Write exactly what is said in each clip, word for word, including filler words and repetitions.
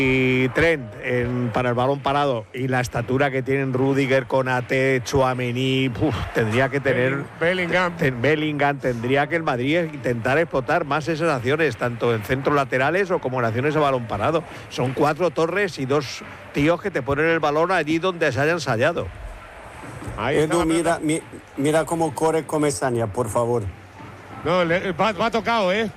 y Trent en, para el balón parado y la estatura que tienen Rudiger, Konaté, Tchouaméni, uf, tendría que tener Bellingham. Ten, Bellingham tendría que el Madrid intentar explotar más esas acciones, tanto en centros laterales o como en acciones de balón parado. Son cuatro torres y dos tíos que te ponen el balón allí donde se hayan ensayado. Ahí Edu, mira, mi, mira cómo corre Comesaña, por favor. No, le, va, va tocado, ¿eh?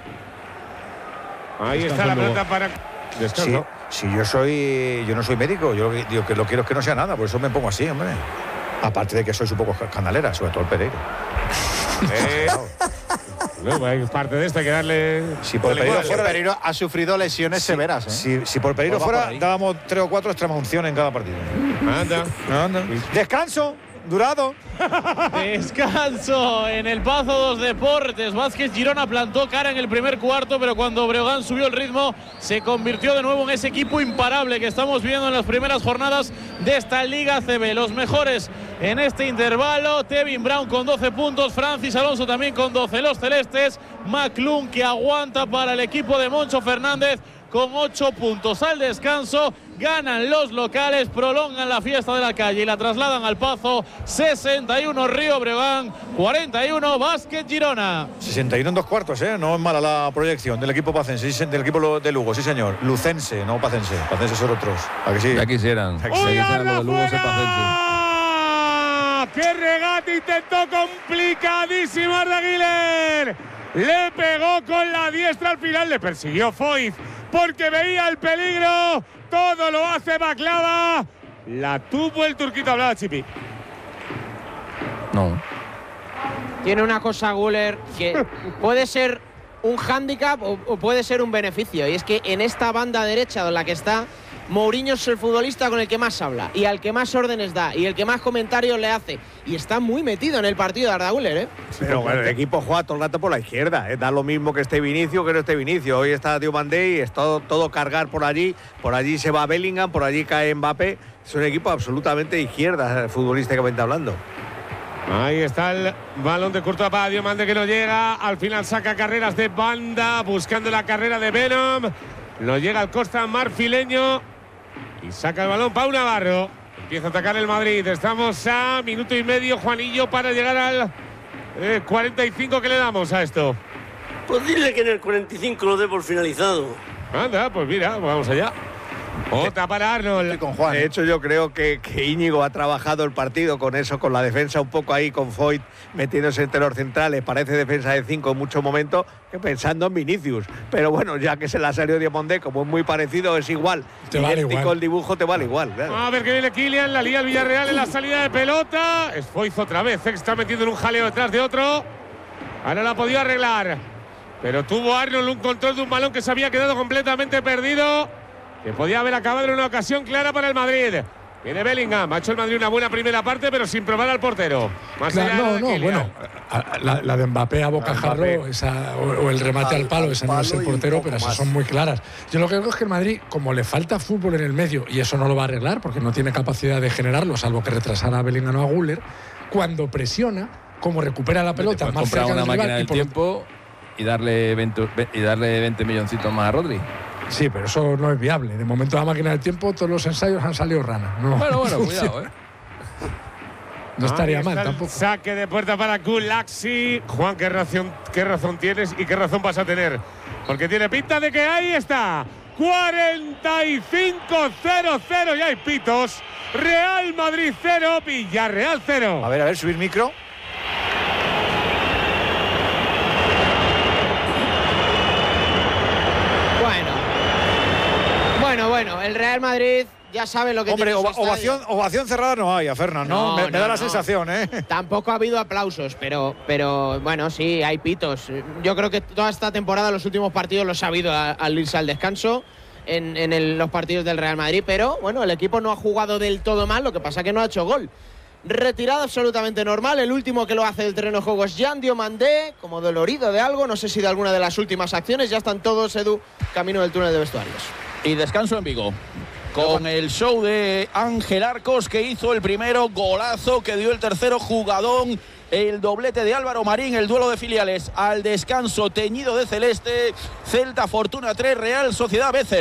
Ahí está la pelota para descanso. Si sí, yo soy, yo no soy médico, yo digo que lo quiero es que no sea nada, por eso me pongo así, hombre. Aparte de que soy un poco escandalera, sobre todo el Pereiro. Eh, no, hay parte de esto, hay que darle. Si por el Pereiro igual, fuera, el Pereiro ha sufrido lesiones si, severas. ¿eh? Si, si por el Pereiro fuera, dábamos tres o cuatro extrema unción en cada partido. Anda. Anda. Descanso. Durado. Descanso en el Pazo dos Deportes. Vázquez Girona plantó cara en el primer cuarto, pero cuando Breogán subió el ritmo se convirtió de nuevo en ese equipo imparable que estamos viendo en las primeras jornadas de esta Liga C B. Los mejores en este intervalo: Tevin Brown con doce puntos, Francis Alonso también con doce. Los celestes, McClung, que aguanta para el equipo de Moncho Fernández, con ocho puntos. Al descanso ganan los locales, prolongan la fiesta de la calle y la trasladan al Pazo. sesenta y uno Río Breogán, cuarenta y uno Vázquez Girona. sesenta y uno en dos cuartos, ¿eh? No es mala la proyección del equipo pacense, del equipo de Lugo, sí señor. Lucense, no pacense. Pacense son otros. ¿A que sí? Ya quisieran. Ya quisieran los de Lugo ser pacense. ¡Qué regate intentó complicadísimo Arda Güler! Le pegó con la diestra al final, le persiguió Foyth porque veía el peligro. Todo lo hace Baklava. La tuvo el turquito, hablaba Chipi. No. Tiene una cosa Güler que puede ser un hándicap o, o puede ser un beneficio. Y es que en esta banda derecha en la que está, Mourinho es el futbolista con el que más habla y al que más órdenes da y el que más comentarios le hace. Y está muy metido en el partido de Arda Güler, ¿eh? Pero bueno, el equipo juega todo el rato por la izquierda, ¿eh? Da lo mismo que este Vinicius que no este Vinicius. Hoy está Diomandé y es todo, todo cargar por allí. Por allí se va Bellingham, por allí cae Mbappé. Es un equipo absolutamente de izquierda, futbolísticamente hablando. Ahí está el balón de Courtois para Diomandé, que no llega. Al final saca carreras de banda, buscando la carrera de Venom. No llega al Costa marfileño y saca el balón Pau Navarro. Empieza a atacar el Madrid. Estamos a minuto y medio, Juanillo, para llegar al eh, cuarenta y cinco. ¿Qué le damos a esto? Pues dile que en el cuarenta y cinco lo dé por finalizado. Anda, pues mira, vamos allá. Otra para Arnold. Con Juan. De hecho, yo creo que, que Íñigo ha trabajado el partido con eso, con la defensa un poco ahí, con Foyth metiéndose entre los centrales. Parece defensa de cinco en muchos momentos, que pensando en Vinicius. Pero bueno, ya que se la salió Diomandé, como es muy parecido, es igual. Te vale igual. El dibujo te vale igual. Claro. A ver que viene Kylian, la lía el Villarreal en la salida de pelota. Es Foyth otra vez, que está metiendo en un jaleo detrás de otro. Ahora la ha podido arreglar. Pero tuvo Arnold un control de un balón que se había quedado completamente perdido, que podía haber acabado en una ocasión clara para el Madrid. Viene Bellingham, ha hecho el Madrid una buena primera parte, pero sin probar al portero. Más claro, allá no, de no, bueno, la, la de Mbappé a bocajarro, esa, o, o el remate al, al palo, esa no es el portero, pero esas son muy claras. Yo lo que creo es que el Madrid, como le falta fútbol en el medio, y eso no lo va a arreglar, porque no tiene capacidad de generarlo, salvo que retrasara a Bellingham o a Güler, cuando presiona, como recupera la pelota más cerca una del máquina rival, del y por tiempo y darle veinte, y darle veinte milloncitos más a Rodri. Sí, pero eso no es viable. De momento la máquina del tiempo, todos los ensayos han salido rana. No, bueno, bueno, cuidado, ¿eh? No estaría mal tampoco. Saque de puerta para Gulaxi. Juan, ¿qué razón, ¿qué razón tienes y qué razón vas a tener? Porque tiene pinta de que ahí está. cuarenta y cinco cero cero. Ya hay pitos. Real Madrid cero, Villarreal cero. A ver, a ver, subir micro. Bueno, bueno, el Real Madrid ya sabe lo que Hombre, tiene. Hombre, ovación, ovación cerrada no hay a Fernan, ¿no? No, me, no, me da la no. sensación, ¿eh? Tampoco ha habido aplausos, pero, pero bueno, sí, hay pitos. Yo creo que toda esta temporada, los últimos partidos los ha habido a- al irse al descanso en, en el- los partidos del Real Madrid, pero bueno, el equipo no ha jugado del todo mal, lo que pasa que no ha hecho gol. Retirada absolutamente normal. El último que lo hace del terreno de juego es Jan Diomandé, como dolorido de algo, no sé si de alguna de las últimas acciones. Ya están todos, Edu, camino del túnel de vestuarios. Y descanso en Vigo, con el show de Ángel Arcos, que hizo el primero, golazo, que dio el tercero, jugadón, el doblete de Álvaro Marín, el duelo de filiales al descanso teñido de celeste. Celta Fortuna tres, Real Sociedad B cero.